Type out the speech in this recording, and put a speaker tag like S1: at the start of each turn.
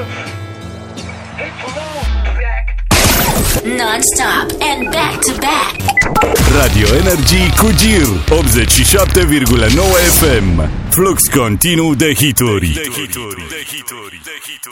S1: Non-stop and back-to-back.
S2: Radio Energy cu Gir 87,9 FM. Flux continuu de hituri.